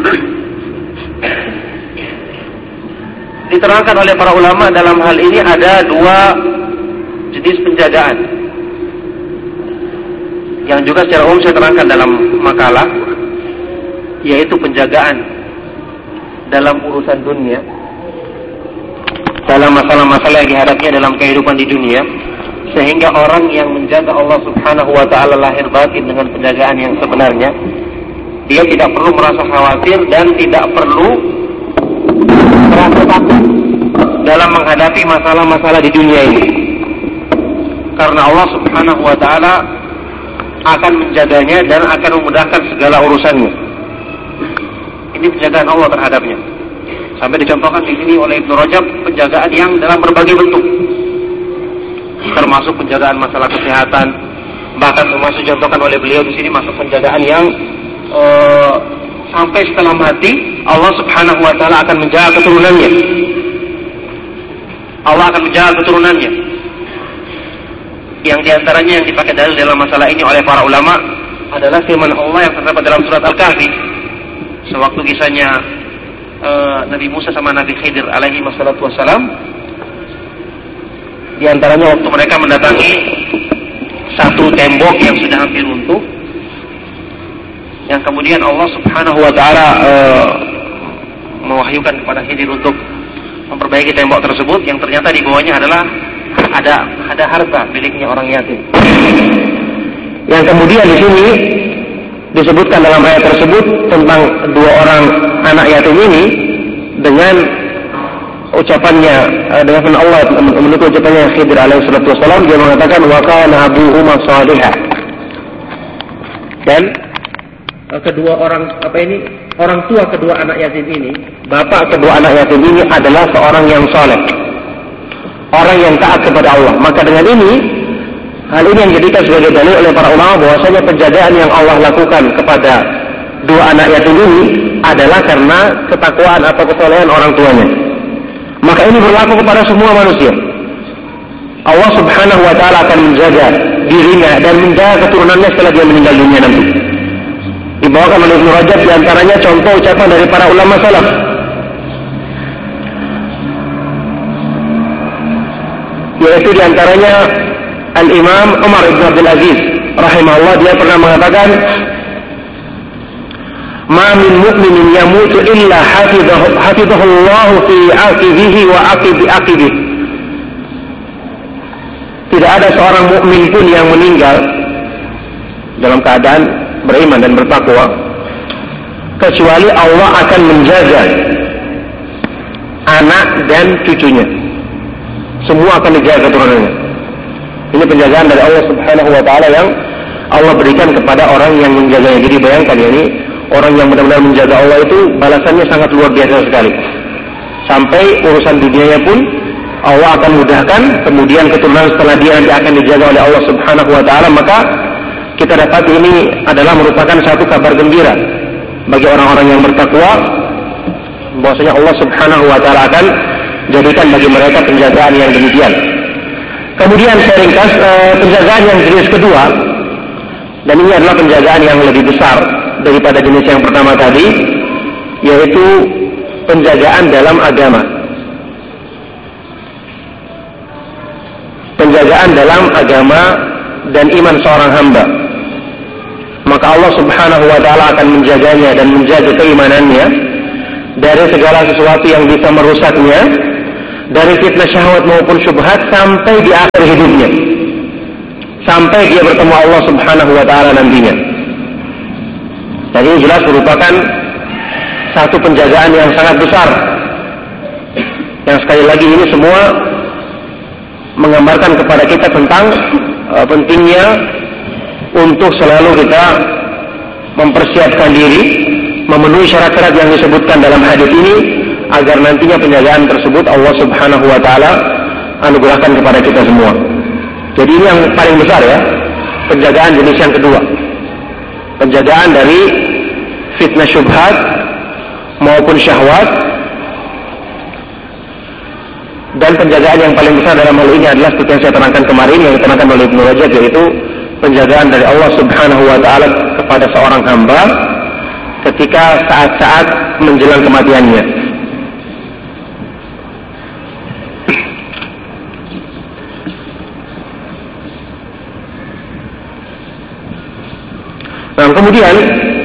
Diterangkan oleh para ulama dalam hal ini ada dua jenis penjagaan yang juga secara umum saya terangkan dalam makalah, yaitu penjagaan dalam urusan dunia, dalam masalah-masalah yang dihadapinya dalam kehidupan di dunia, sehingga orang yang menjaga Allah Subhanahu wa ta'ala lahir batin dengan penjagaan yang sebenarnya, dia tidak perlu merasa khawatir dan tidak perlu merasa takut dalam menghadapi masalah-masalah di dunia ini, karena Allah Subhanahu wa ta'ala akan menjaganya dan akan memudahkan segala urusannya. Ini penjagaan Allah terhadapnya. Sampai dicontohkan di sini oleh Ibnu Rajab penjagaan yang dalam berbagai bentuk, termasuk penjagaan masalah kesehatan, bahkan termasuk dicontohkan oleh beliau di sini masuk penjagaan yang sampai setelah mati Allah Subhanahu wa ta'ala akan menjaga keturunannya. Allah akan menjaga keturunannya. Yang diantaranya yang dipakai dalil dalam masalah ini oleh para ulama adalah firman Allah yang terdapat dalam surat Al-Kahfi, sewaktu kisahnya Nabi Musa sama Nabi Khidir alaihi wassalatu wassalam. Di antaranya waktu mereka mendatangi satu tembok yang sudah hampir runtuh, yang kemudian Allah Subhanahu wa ta'ala mewahyukan kepada Khidir untuk memperbaiki tembok tersebut, yang ternyata di bawahnya adalah ada harta miliknya orang yatim. Yang kemudian di sini disebutkan dalam ayat tersebut tentang dua orang anak yatim ini dengan ucapannya, dengan firman Allah menurut ucapannya Khidir alaihi salatu wassalam, dia mengatakan wa kana abuhuma salihah. Dan kedua orang orang tua kedua anak yatim ini, bapak kedua anak yatim ini adalah seorang yang saleh, orang yang taat kepada Allah. Maka dengan ini, hal ini yang dijadikan sebagai dalil oleh para ulama bahwasanya penjagaan yang Allah lakukan kepada dua anak yatim ini adalah karena ketakwaan atau kesolehan orang tuanya. Maka ini berlaku kepada semua manusia. Allah Subhanahu wa ta'ala akan menjaga dirinya dan menjaga keturunannya setelah dia meninggal dunia nanti. Dibawakan oleh Ibnu Rajab diantaranya contoh ucapan dari para ulama salaf. Yaitu diantaranya Al-Imam Umar ibn Abdul Aziz rahimahullah, dia pernah mengatakan, ma min mu'minin yamutu illa hafidhahullahu fi aqibihi wa aqibi. Tidak ada seorang mukmin pun yang meninggal dalam keadaan beriman dan bertakwa kecuali Allah akan menjaga anak dan cucunya. Semua akan dijaga keturunannya. Ini penjagaan dari Allah Subhanahu wa ta'ala yang Allah berikan kepada orang yang menjaganya. Jadi bayangkan ya, ini orang yang benar-benar menjaga Allah itu balasannya sangat luar biasa sekali. Sampai urusan dunianya pun Allah akan mudahkan, kemudian keturunan setelah dia nanti akan dijaga oleh Allah Subhanahu wa ta'ala. Maka kita dapat ini adalah merupakan satu kabar gembira bagi orang-orang yang bertakwa, bahwasanya Allah Subhanahu wa ta'ala akan jadikan bagi mereka penjagaan yang demikian. Kemudian saya ringkas penjagaan yang jenis kedua, dan ini adalah penjagaan yang lebih besar daripada jenis yang pertama tadi, yaitu penjagaan dalam agama. Penjagaan dalam agama dan iman seorang hamba. Maka Allah Subhanahu wa ta'ala akan menjaganya dan menjaga keimanannya dari segala sesuatu yang bisa merusaknya, dari fitnah syahwat maupun syubhat, sampai di akhir hidupnya, sampai dia bertemu Allah Subhanahu wa ta'ala nantinya. Dan ini jelas merupakan satu penjagaan yang sangat besar, yang sekali lagi ini semua menggambarkan kepada kita tentang pentingnya untuk selalu kita mempersiapkan diri, memenuhi syarat-syarat yang disebutkan dalam hadis ini, agar nantinya penjagaan tersebut Allah Subhanahu wa ta'ala anugerahkan kepada kita semua. Jadi ini yang paling besar ya, penjagaan jenis yang kedua, penjagaan dari fitnah syubhat maupun syahwat. Dan penjagaan yang paling besar dalam hal ini adalah seperti yang saya terangkan kemarin, yang diterangkan oleh Ibnu Rajab, yaitu penjagaan dari Allah Subhanahu wa ta'ala kepada seorang hamba ketika saat-saat menjelang kematiannya. Nah, kemudian